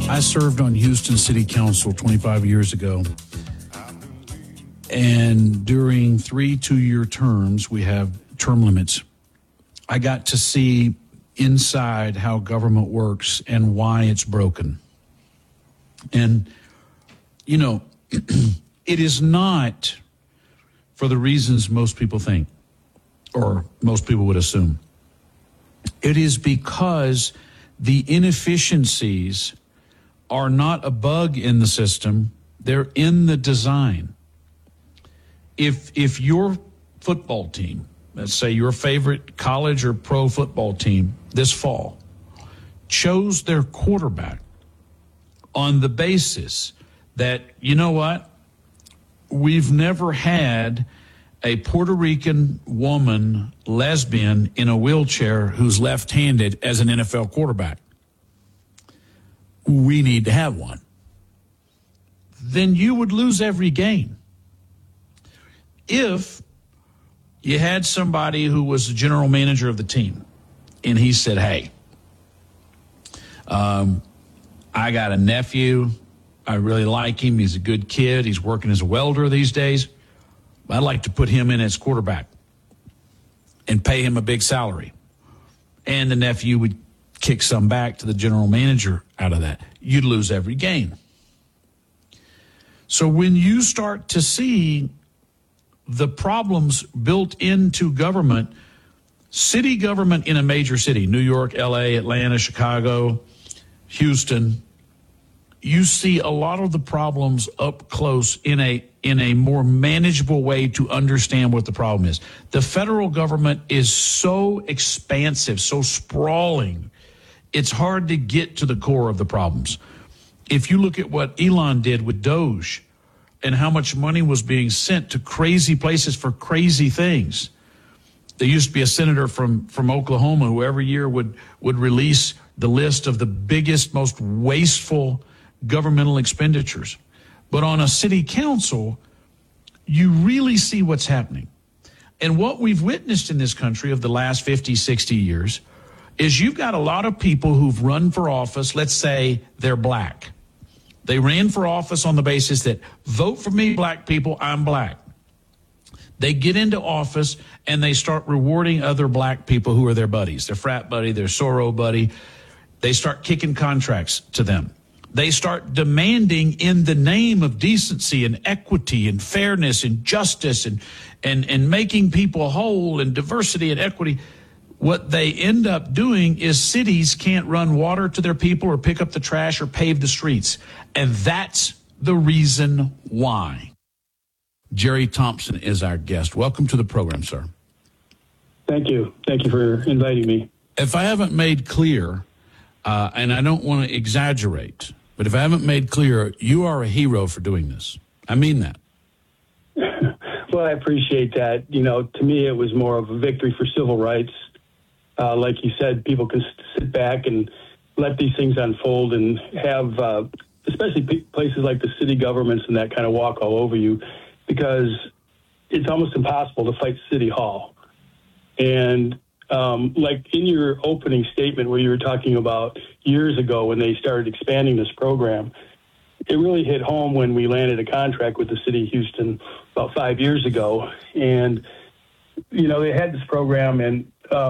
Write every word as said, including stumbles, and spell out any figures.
I served on Houston City Council twenty-five years ago. And during three two-year terms, we have term limits. I got to see inside how government works and why it's broken. And, you know, it is not for the reasons most people think or most people would assume. It is because the inefficiencies are not a bug in the system. They're in the design. If if your football team, let's say your favorite college or pro football team this fall, chose their quarterback on the basis that, you know what, we've never had a Puerto Rican woman lesbian in a wheelchair who's left-handed as an N F L quarterback. We need to have one. Then you would lose every game. If you had somebody who was the general manager of the team and he said, hey, um, I got a nephew. I really like him. He's a good kid. He's working as a welder these days. I'd like to put him in as quarterback and pay him a big salary. And the nephew would kick some back to the general manager out of that. You'd lose every game. So when you start to see the problems built into government, city government in a major city, New York, L A, Atlanta, Chicago, Houston, you see a lot of the problems up close in a in a more manageable way to understand what the problem is. The federal government is so expansive, so sprawling, it's hard to get to the core of the problems. If you look at what Elon did with Doge and how much money was being sent to crazy places for crazy things. There used to be a senator from, from Oklahoma who every year would, would release the list of the biggest, most wasteful governmental expenditures. But on a city council, you really see what's happening. And what we've witnessed in this country of the last fifty, sixty years is you've got a lot of people who've run for office. Let's say they're black. They ran for office on the basis that vote for me, black people, I'm black. They get into office and they start rewarding other black people who are their buddies, their frat buddy, their soror buddy. They start kicking contracts to them. They start demanding in the name of decency and equity and fairness and justice and, and, and making people whole and diversity and equity. What they end up doing is cities can't run water to their people or pick up the trash or pave the streets. And that's the reason why. Jerry Thompson is our guest. Welcome to the program, sir. Thank you. Thank you for inviting me. If I haven't made clear, uh, and I don't want to exaggerate, but if I haven't made clear, you are a hero for doing this. I mean that. Well, I appreciate that. You know, to me, it was more of a victory for civil rights. Uh, like you said, people can sit back and let these things unfold and have, uh, especially p- places like the city governments and that kind of walk all over you, because it's almost impossible to fight City Hall. And um, like in your opening statement where you were talking about years ago when they started expanding this program, it really hit home when we landed a contract with the city of Houston about five years ago. And, you know, they had this program and